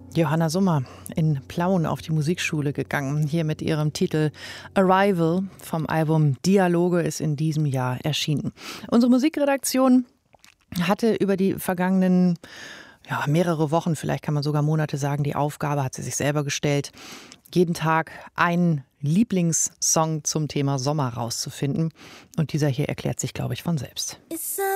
Johanna Summer in Plauen auf die Musikschule gegangen. Hier mit ihrem Titel Arrival vom Album Dialoge ist in diesem Jahr erschienen. Unsere Musikredaktion hatte über die vergangenen mehrere Wochen, vielleicht kann man sogar Monate sagen, die Aufgabe hat sie sich selber gestellt, jeden Tag einen Lieblingssong zum Thema Sommer rauszufinden. Und dieser hier erklärt sich, glaube ich, von selbst. It's